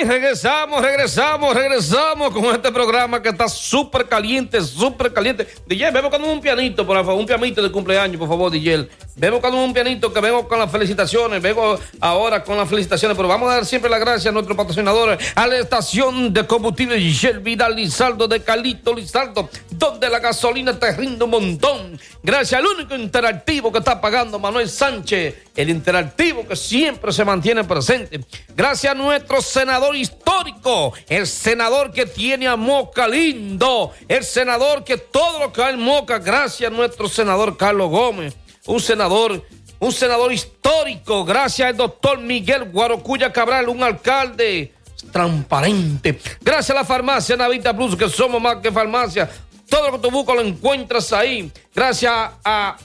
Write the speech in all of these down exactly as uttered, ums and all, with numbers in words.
regresamos, regresamos, regresamos con este programa que está súper caliente, súper caliente. D J, ven buscando un pianito, por favor, un pianito de cumpleaños, por favor, D J. Ven buscando un pianito que vengo con las felicitaciones, vengo ahora con las felicitaciones, pero vamos a dar siempre las gracias a nuestros patrocinadores, a la estación de combustible Shell Vidal Lizardo de Calito Lizardo, donde la gasolina te rinde un montón. Gracias al único interactivo que está pagando Manuel Sánchez, el interactivo que siempre se mantiene presente. Gracias a nuestro senador histórico, el senador que tiene a Moca lindo, el senador que todo lo que va en Moca, gracias a nuestro senador Carlos Gómez, un senador, un senador histórico, gracias al doctor Miguel Guarocuya Cabral, un alcalde transparente. Gracias a la farmacia Navita Plus, que somos más que farmacia. Todo lo que tú buscas lo encuentras ahí. Gracias a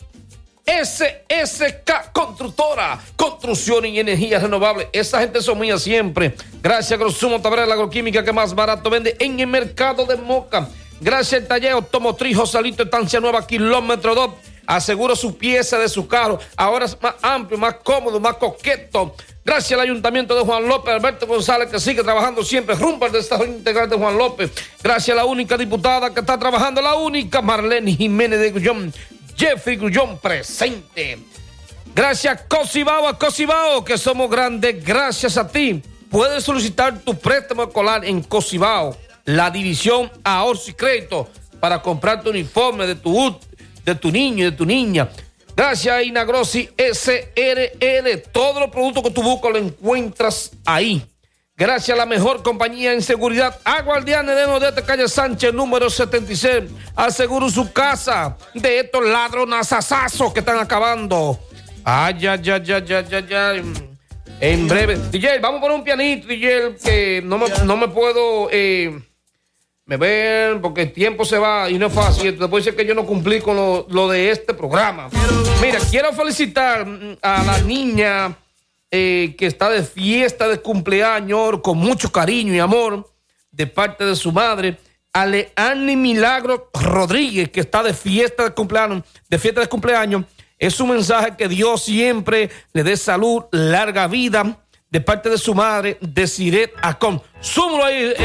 S S K Constructora, construcción y energía renovable. Esa gente son mía siempre. Gracias a Grosumo Tabrera, la agroquímica que más barato vende en el mercado de Moca. Gracias al taller automotriz Josalito, Estancia Nueva, kilómetro dos. Asegura su pieza de su carro. Ahora es más amplio, más cómodo, más coqueto. Gracias al Ayuntamiento de Juan López, Alberto González, que sigue trabajando siempre rumbo al desarrollo integral de Juan López. Gracias a la única diputada que está trabajando, la única, Marlene Jiménez de Gullón. Jeffrey Grullón presente. Gracias Cosibao, a Cosibao, que somos grandes gracias a ti. Puedes solicitar tu préstamo escolar en Cosibao, la división Ahorro y Crédito, para comprar tu uniforme de tu, de tu niño y de tu niña. Gracias a Inagrossi S R L, todos los productos que tú buscas lo encuentras ahí. Gracias a la mejor compañía en seguridad, a Guardianes de Nodete, calle Sánchez, número setenta y seis. Aseguro su casa de estos ladronazazazos que están acabando. Ay, ya, ya, ya, ya, ya, ya. En breve. D J, vamos a poner un pianito, D J, que no me, no me puedo... Eh, me ven porque el tiempo se va y no es fácil. Después dice que yo no cumplí con lo, lo de este programa. Mira, quiero felicitar a la niña... Eh, que está de fiesta de cumpleaños con mucho cariño y amor de parte de su madre, a Leani Milagro Rodríguez, que está de fiesta de cumpleaños, de fiesta de cumpleaños. Es un mensaje que Dios siempre le dé salud, larga vida, de parte de su madre, Desiret Acón. Súmalo ahí.